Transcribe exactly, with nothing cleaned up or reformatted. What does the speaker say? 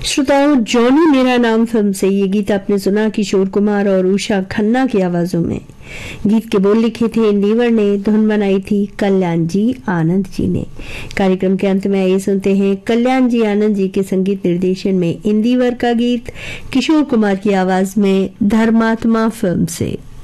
श्रोताओं, जॉनी मेरा नाम फिल्म से ये गीत आपने सुना किशोर कुमार और उषा खन्ना की आवाजों में। गीत के बोल लिखे थे नीवर ने, धुन बनाई थी कल्याण जी आनंद जी ने। कार्यक्रम के अंत में आइए सुनते हैं कल्याण जी आनंद जी के संगीत निर्देशन में इंदिवर का गीत किशोर कुमार की आवाज में धर्मात्मा फिल्म से।